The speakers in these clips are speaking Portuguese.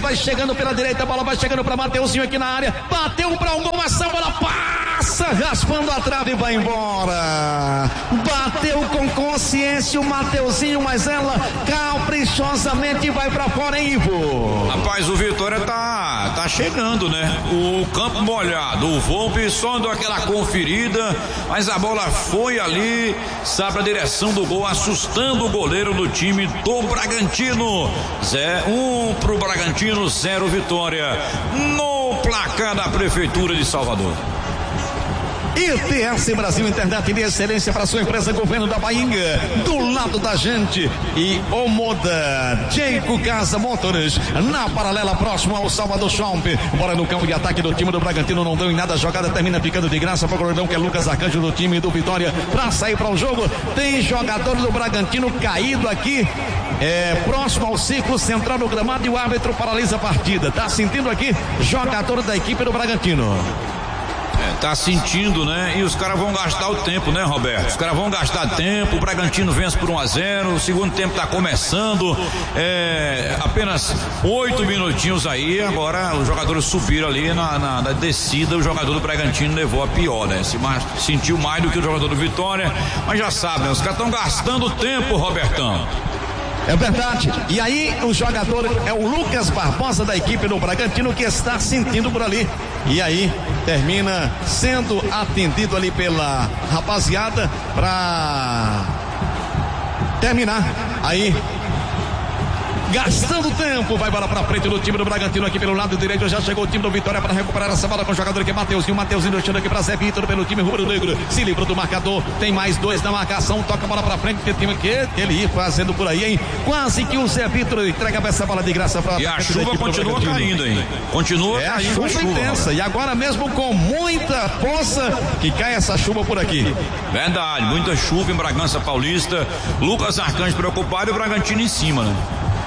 vai chegando pela direita, a bola vai chegando para Mateuzinho aqui na área, bateu para um gol, essa bola passa, raspando a trave e vai embora. Bateu com consciência o Mateuzinho, mas ela caprichosamente vai para fora, hein, Ivo? Rapaz, o Vitória tá chegando, né? O campo molhado, o Volpe só deu aquela conferida, mas a bola foi ali, sabe, a direção do gol, assustando o goleiro do time do Bragantino. 1 pro Bragantino, 0 Vitória no placar da Prefeitura de Salvador. ITS Brasil, internet de excelência para sua empresa, governo da Bahia, do lado da gente. E Omoda, Jeico Casa Motors, na paralela, próximo ao Salvador Shopping. Bora no campo de ataque do time do Bragantino, não deu em nada, a jogada termina ficando de graça para o goleirão, que é Lucas Arcanjo, do time do Vitória, para sair para o jogo. Tem jogador do Bragantino caído aqui, próximo ao círculo central do gramado, e o árbitro paralisa a partida. Tá sentindo aqui, jogador da equipe do Bragantino. Tá sentindo, né? E os caras vão gastar o tempo, né, Roberto? Os caras vão gastar tempo. O Bragantino vence por 1-0. O segundo tempo tá começando. Apenas 8 minutinhos aí. Agora os jogadores subiram ali na descida. O jogador do Bragantino levou a pior, né? Sentiu mais do que o jogador do Vitória. Mas já sabem, os caras estão gastando tempo, Robertão. É verdade. E aí o jogador é o Lucas Barbosa, da equipe do Bragantino, que está sentindo por ali. E aí termina sendo atendido ali pela rapaziada para terminar aí. Gastando tempo, vai bola pra frente do time do Bragantino aqui pelo lado direito. Já chegou o time do Vitória para recuperar essa bola com o jogador que é Mateuzinho. Mateuzinho deixando aqui pra Zé Vitor pelo time rubro-negro. Se livrou do marcador, tem mais 2 na marcação. Toca a bola pra frente, que time que ele ia fazendo por aí, hein? Quase que o Zé Vitor entrega essa bola de graça pra. E a chuva continua caindo, hein? Continua caindo. A chuva intensa. E agora mesmo com muita força que cai essa chuva por aqui. Verdade, muita chuva em Bragança Paulista. Lucas Arcanjo preocupado e o Bragantino em cima, né?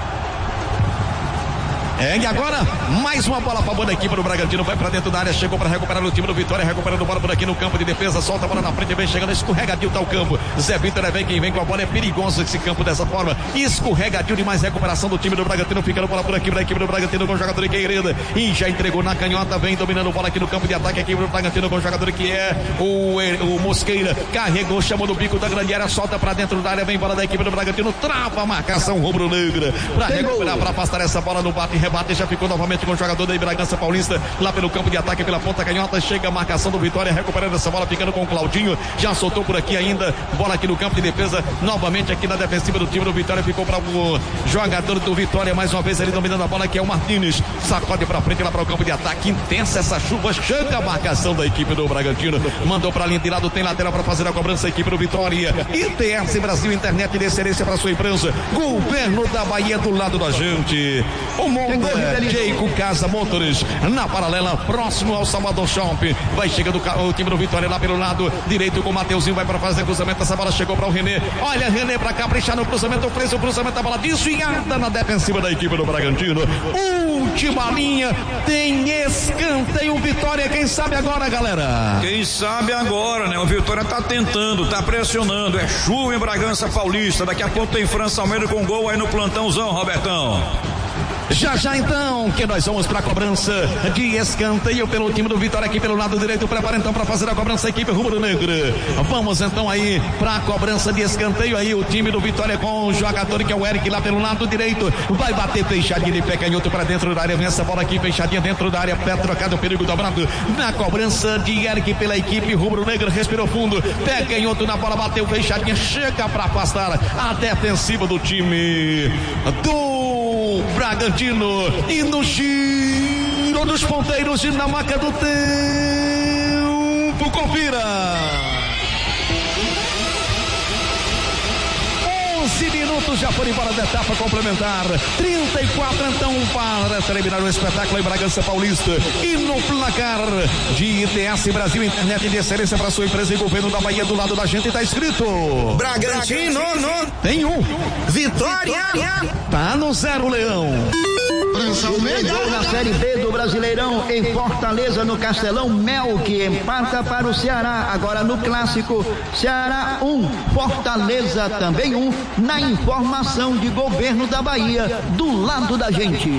E agora, mais uma bola a favor da equipe do Bragantino, vai pra dentro da área, chegou pra recuperar o time do Vitória, recuperando a bola por aqui no campo de defesa, solta a bola na frente, vem chegando, escorregadio tá o campo, Zé Vitor vem quem vem com a bola, é perigoso esse campo dessa forma, escorregadio demais, recuperação do time do Bragantino, ficando bola por aqui pra equipe do Bragantino com o jogador que é Hereda, e já entregou na canhota, vem dominando a bola aqui no campo de ataque, a equipe do Bragantino com o jogador que é o Mosqueira, carregou, chamou no bico da grande área, solta pra dentro da área, vem bola da equipe do Bragantino, trava a marcação rubro-negra, pra recuperar, pra afastar essa bola no bate e rebate, já ficou novamente com o jogador da Bragança Paulista, lá pelo campo de ataque, pela ponta canhota, chega a marcação do Vitória, recuperando essa bola, ficando com o Claudinho, já soltou por aqui ainda, bola aqui no campo de defesa, novamente aqui na defensiva do time do Vitória, ficou para o jogador do Vitória, mais uma vez ali dominando a bola, que é o Martínez, sacode para frente lá para o campo de ataque, intensa essa chuva, chega a marcação da equipe do Bragantino, mandou para a linha de lado, tem lateral para fazer a cobrança, a equipe do Vitória, ITS Brasil, internet de excelência para sua empresa, governo da Bahia do lado da gente, o mundo Jeico Casa Motors, na paralela, próximo ao Salvador Shopping, vai chegando o time do Vitória lá pelo lado direito com o Mateuzinho, vai para fazer cruzamento, essa bola chegou para o René, olha René para caprichar no cruzamento, fez o cruzamento, a bola desviada na defensiva da equipe do Bragantino, última linha, tem escanteio, Vitória, quem sabe agora, galera? Quem sabe agora, né? O Vitória tá tentando, tá pressionando, é chuva em Bragança Paulista, daqui a pouco tem França Almeida com gol aí no plantãozão, Robertão. Já então que nós vamos para a cobrança de escanteio pelo time do Vitória aqui pelo lado direito, prepara então para fazer a cobrança a equipe rubro-negra. Vamos então aí para a cobrança de escanteio aí o time do Vitória com o jogador que é o Eric lá pelo lado direito, vai bater fechadinha de pé canhoto para dentro da área, vem essa bola aqui fechadinha dentro da área, pé trocado, perigo dobrado na cobrança de Eric pela equipe rubro-negra, respirou fundo, pé canhoto na bola, bateu fechadinha, chega para afastar a defensiva do time do Bragantino, e no giro dos ponteiros e na marca do tempo, confira 11 minutos já foram embora da etapa complementar, 34 então para terminar o espetáculo em Bragança Paulista, e no placar de ITS Brasil, internet de excelência para sua empresa e governo da Bahia, do lado da gente está escrito Bragantino, tem um Vitória, tá no 0, Leão. Chegou na Série B do Brasileirão em Fortaleza, no Castelão, Mel, que empata para o Ceará. Agora no Clássico, Ceará 1, Fortaleza também 1, na informação de Governo da Bahia, do lado da gente.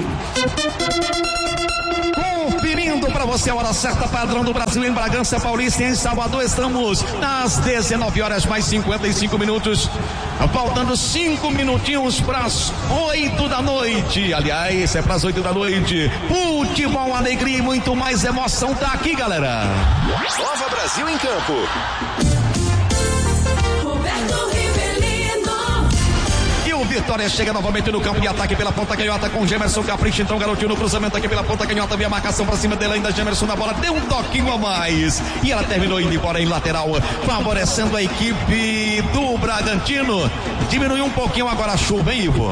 Conferindo para você a hora certa, padrão do Brasil em Bragança Paulista e em Salvador. Estamos às 19 horas mais 55 minutos. Faltando 5 minutinhos para as 8 da noite. Aliás, é para as 8 da noite. Futebol, alegria e muito mais emoção tá aqui, galera. Nova Brasil em campo. O Vitória chega novamente no campo de ataque pela ponta canhota com Gemerson Capricho. Então garotinho no cruzamento aqui pela ponta canhota, via marcação pra cima dele ainda. Gemerson na bola, deu um toquinho a mais e ela terminou indo embora em lateral, favorecendo a equipe do Bragantino. Diminuiu um pouquinho agora a chuva, hein, Ivo?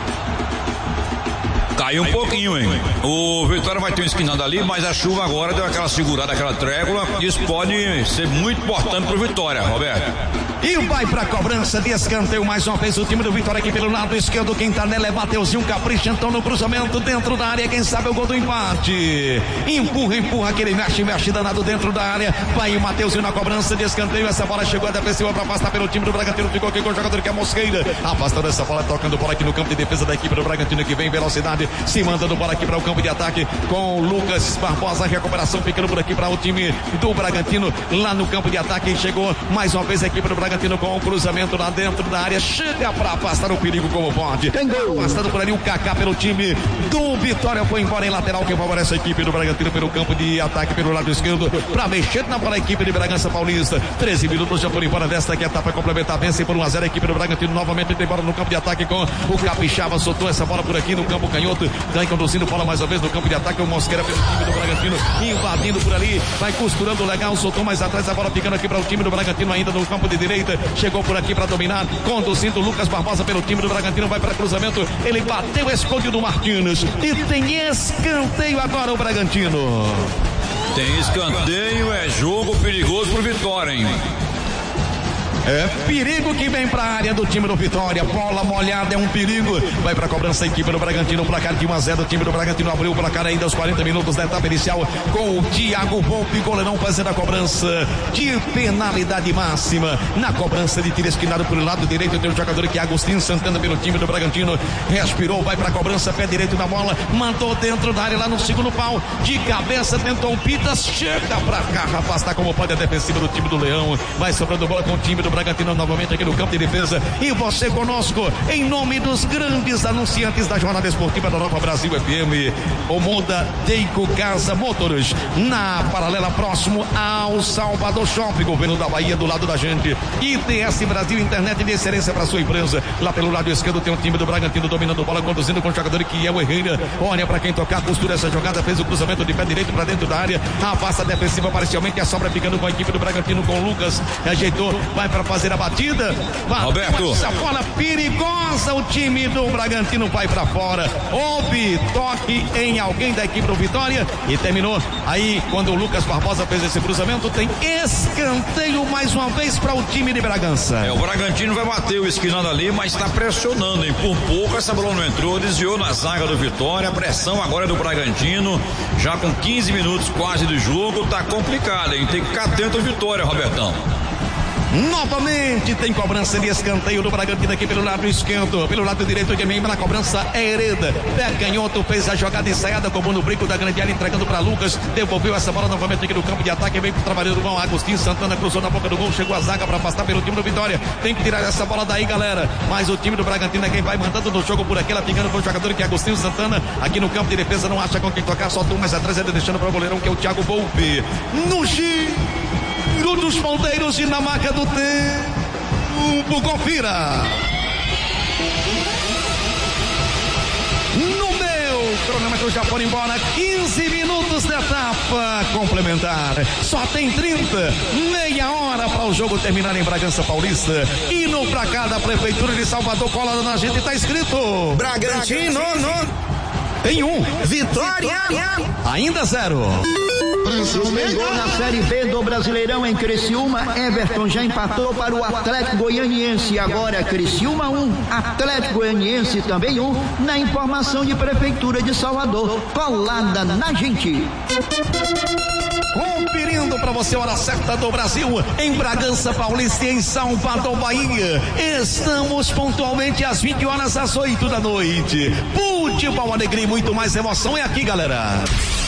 Caiu um pouquinho, hein? O Vitória vai ter um esquinado ali, mas a chuva agora deu aquela segurada, aquela trégua. Isso pode ser muito importante pro Vitória, Roberto. E vai pra cobrança de escanteio mais uma vez o time do Vitória aqui pelo lado esquerdo. Quem tá nela é Mateuzinho Capricho, então no cruzamento dentro da área, quem sabe o gol do empate. Empurra, aquele mexe danado dentro da área. Vai o Mateuzinho na cobrança de escanteio. Essa bola chegou a defensiva pra afastar pelo time do Bragantino. Ficou aqui com o jogador que é Mosqueira. Afastando essa bola, tocando bola aqui no campo de defesa da equipe do Bragantino, que vem em velocidade, se mandando bola aqui para o campo de ataque com o Lucas Barbosa. Recuperação ficando por aqui para o time do Bragantino lá no campo de ataque. Chegou mais uma vez a equipe do Bragantino com o cruzamento lá dentro da área. Chega para afastar o perigo como pode. Afastando por ali o Kaká pelo time do Vitória. Foi embora em lateral, que favorece a equipe do Bragantino pelo campo de ataque pelo lado esquerdo para mexer na bola a equipe de Bragança Paulista. 13 minutos já foram embora desta aqui, etapa complementar. Vence por 1-0 a equipe do Bragantino. Novamente tem bola no campo de ataque com o Capixaba. Soltou essa bola por aqui no campo canhoto. Vai conduzindo bola mais uma vez no campo de ataque. O Mosqueira pelo time do Bragantino, invadindo por ali, vai costurando legal, soltou mais atrás a bola, ficando aqui para o time do Bragantino ainda no campo de direita. Chegou por aqui para dominar, conduzindo Lucas Barbosa pelo time do Bragantino. Vai para cruzamento, ele bateu, esconde do Martins e tem escanteio agora o Bragantino. Tem escanteio, é jogo perigoso pro Vitória, hein? É perigo que vem para a área do time do Vitória. Bola molhada, é um perigo. Vai para a cobrança a equipe do Bragantino. Placar de 1-0. O time do Bragantino abriu o placar ainda aos 40 minutos da etapa inicial com o Thiago Volpe, goleirão, fazendo a cobrança de penalidade máxima. Na cobrança de tiro esquinado pelo lado direito, tem o jogador que é Agostinho Santana pelo time do Bragantino. Respirou, vai para a cobrança, pé direito na bola, mandou dentro da área lá no segundo pau. De cabeça, tentou o Pitas. Chega para cá, afastar como pode a defensiva do time do Leão. Vai sobrando bola com o time do Bragantino novamente aqui no campo de defesa. E você conosco em nome dos grandes anunciantes da jornada esportiva da Nova Brasil FM. O Moda Deico Casa Motors, na paralela próximo ao Salvador Shopping. Governo da Bahia do lado da gente. ITS Brasil, internet de excelência para sua empresa. Lá pelo lado esquerdo tem o time do Bragantino dominando bola, conduzindo com o jogador que é o Herrera. Olha para quem tocar, costura essa jogada, fez o cruzamento de pé direito para dentro da área. Afasta a defensiva parcialmente, a sobra ficando com a equipe do Bragantino com o Lucas. Ajeitou, vai para fazer a batida. Roberto, essa bola perigosa, o time do Bragantino vai para fora. Houve toque em alguém da equipe do Vitória e terminou aí quando o Lucas Barbosa fez esse cruzamento. Tem escanteio mais uma vez para o time de Bragança. O Bragantino vai bater o esquinado ali, mas está pressionando, hein? Por pouco essa bola não entrou, desviou na zaga do Vitória. A pressão agora é do Bragantino, já com 15 minutos quase do jogo, tá complicado, hein? Tem que ficar atento ao Vitória, Robertão. Novamente tem cobrança de escanteio do Bragantino aqui pelo lado esquerdo, pelo lado direito de mim, na cobrança é Hereda. Pé canhoto, fez a jogada ensaiada, como no brinco da grande área, entregando para Lucas, devolveu essa bola novamente aqui no campo de ataque, vem trabalhando com Agostinho Santana, cruzou na boca do gol, chegou a zaga para afastar pelo time do Vitória. Tem que tirar essa bola daí, galera, mas o time do Bragantino é quem vai mandando no jogo por aqui, ela ficando com o jogador que é Agostinho Santana, aqui no campo de defesa, não acha com quem tocar, solta um mais atrás, ele deixando para o goleirão que é o Thiago Volpe. No giro dos ponteiros e na marca do tempo, confira. No meu cronômetro já foram embora 15 minutos da etapa complementar. Só tem 30, meia hora para o jogo terminar em Bragança Paulista. Indo pra cá da Prefeitura de Salvador, colado na gente, tá escrito Bragantino, tem 1, Vitória ainda 0. Chegou na Série B do Brasileirão em Criciúma. Everton já empatou para o Atlético Goianiense. Agora Criciúma 1, Atlético Atlético Goianiense também 1, na informação de Prefeitura de Salvador, colada na gente. Conferindo para você a hora certa do Brasil, em Bragança Paulista e em Salvador, Bahia. Estamos pontualmente às 20 horas, às 8 da noite. Futebol, alegria e muito mais emoção é aqui, galera.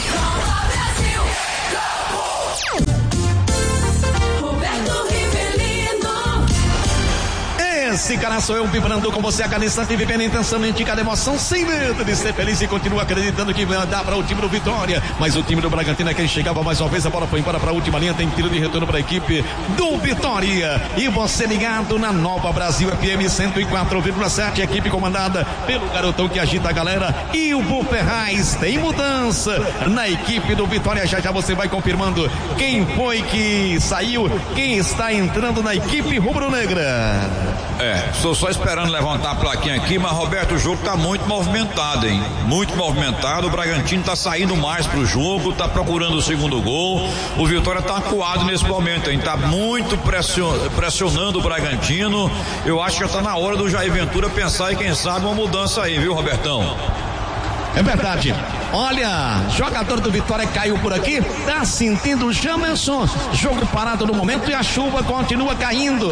Esse cara sou eu, vibrando com você a cada instante, vivendo intensamente cada emoção, sem medo de ser feliz, e continua acreditando que vai dar para o time do Vitória. Mas o time do Bragantino é quem chegava mais uma vez, a bola foi embora para a última linha, tem tiro de retorno para a equipe do Vitória. E você ligado na Nova Brasil FM 104,7, equipe comandada pelo garotão que agita a galera, e o Bu Ferraz. Tem mudança na equipe do Vitória, já você vai confirmando quem foi que saiu, quem está entrando na equipe rubro-negra. Estou só esperando levantar a plaquinha aqui, mas Roberto, o jogo tá muito movimentado, hein? Muito movimentado, o Bragantino tá saindo mais pro jogo, tá procurando o segundo gol, o Vitória tá acuado nesse momento, hein? Tá muito pressionando o Bragantino. Eu acho que já tá na hora do Jair Ventura pensar em quem sabe uma mudança aí, viu, Robertão? É verdade. Olha, jogador do Vitória caiu por aqui, tá sentindo o Jamerson, jogo parado no momento e a chuva continua caindo.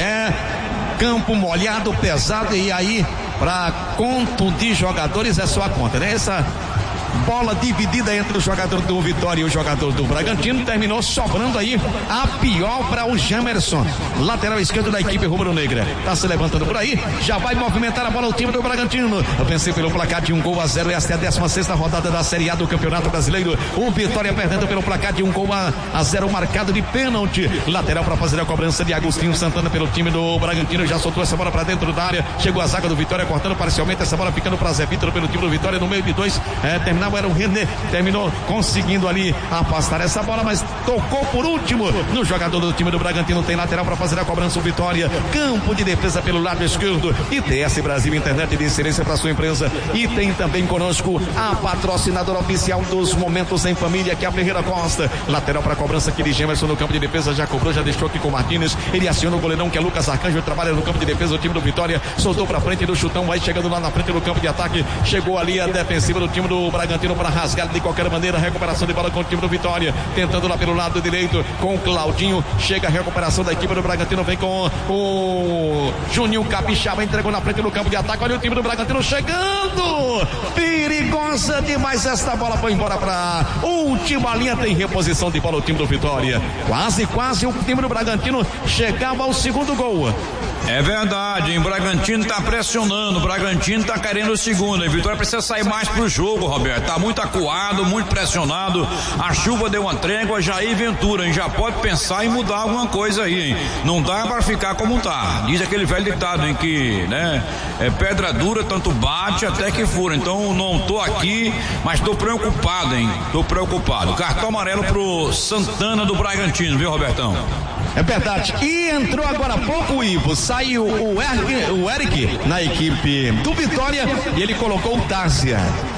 Campo molhado, pesado, e aí para contundir jogadores é só a conta, né? Essa bola dividida entre o jogador do Vitória e o jogador do Bragantino terminou sobrando aí a pior para o Jamerson, lateral esquerdo da equipe rubro-negra. Tá se levantando por aí, já vai movimentar a bola o time do Bragantino. Eu pensei pelo placar de 1-0. Esta é a 16ª rodada da Série A do Campeonato Brasileiro. O Vitória perdendo pelo placar de 1-0, marcado de pênalti. Lateral para fazer a cobrança de Agostinho Santana pelo time do Bragantino. Já soltou essa bola para dentro da área. Chegou a zaga do Vitória cortando parcialmente essa bola, ficando para Zé Vitor pelo time do Vitória no meio de dois. Era o René, terminou conseguindo ali afastar essa bola, mas tocou por último no jogador do time do Bragantino. Tem lateral para fazer a cobrança o Vitória, campo de defesa pelo lado esquerdo. E TS Brasil, internet de excelência para sua empresa. E tem também conosco a patrocinadora oficial dos Momentos em Família, que é a Ferreira Costa. Lateral para a cobrança aqui de Gemerson no campo de defesa, já cobrou, já deixou aqui com o Martínez. Ele aciona o goleirão que é Lucas Arcanjo, trabalha no campo de defesa. O time do Vitória soltou para frente do chutão, vai chegando lá na frente do campo de ataque. Chegou ali a defensiva do time do Bragantino para rasgar de qualquer maneira. Recuperação de bola com o time do Vitória, tentando lá pelo lado direito com o Claudinho. Chega a recuperação da equipe do Bragantino, vem com o Juninho Capixaba, entregou na frente do campo de ataque. Olha o time do Bragantino chegando, perigosa demais esta bola, foi embora para última linha. Tem reposição de bola o time do Vitória, quase o time do Bragantino chegava ao segundo gol. É verdade, o Bragantino tá pressionando, o Bragantino tá querendo o segundo, a Vitória precisa sair mais pro jogo, Roberto, tá muito acuado, muito pressionado, a chuva deu uma trégua. Jair Ventura, hein? Já pode pensar em mudar alguma coisa aí, hein? Não dá para ficar como tá, diz aquele velho ditado, em que, né, pedra dura tanto bate até que fura. Então não tô aqui, mas tô preocupado, hein? Tô preocupado. Cartão amarelo pro Santana do Bragantino, viu, Robertão? É verdade. E entrou agora há pouco o Ivo, saiu o Eric na equipe do Vitória e ele colocou o Tárcia.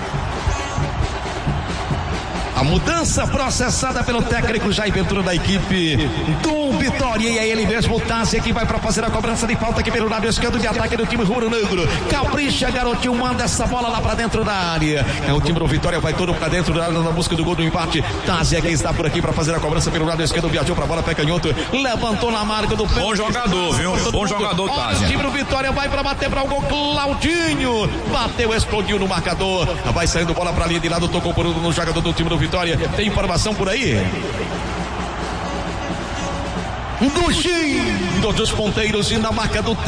A mudança processada pelo técnico Jair Ventura da equipe do Vitória, e é ele mesmo, o Tárcia, que vai para fazer a cobrança de falta aqui pelo lado esquerdo de ataque do time rubro-negro. Capricha, garotinho, manda essa bola lá para dentro da área. O time do Vitória vai todo para dentro da área na busca do gol do empate. Tárcia, quem está por aqui para fazer a cobrança pelo lado esquerdo, viajou para a bola, pé canhoto, levantou na marca do pé. Bom jogador, viu? Bom jogador, Tárcia. O time do Vitória vai para bater para o gol. Claudinho bateu, explodiu no marcador. Vai saindo bola para ali de lado, tocou por no jogador do time do Vitória. Tem informação por aí? Do giro dos ponteiros e na marca do tempo.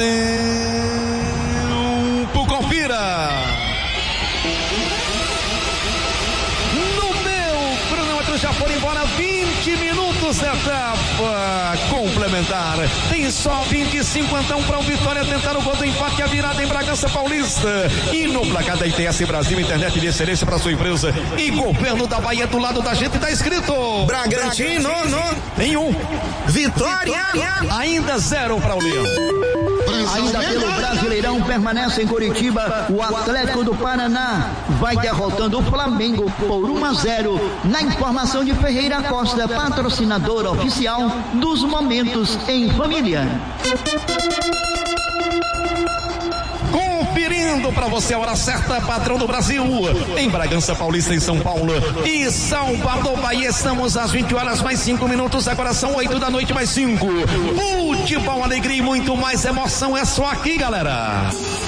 Confira. No meu cronômetro já foram embora 20 minutos, etapa complementar. Tem só 25 então para o Vitória tentar o gol do empate, a virada em Bragança Paulista. E no placar da ITS Brasil, internet de excelência para sua empresa e governo da Bahia, do lado da gente tá escrito Bragantino, nenhum. Vitória, ainda 0 para o Leão. Ainda pelo Brasileirão permanece em Curitiba. O Atlético do Paraná vai derrotando o Flamengo por 1-0. Na informação de Ferreira Costa, patrocinador oficial dos Momentos em Família. conferindo pra você a hora certa, patrão do Brasil, em Bragança Paulista, em São Paulo e Salvador, Bahia. Estamos às 20 horas mais 5 minutos, agora são 8 da noite mais 5. Futebol, alegria e muito mais emoção é só aqui, galera.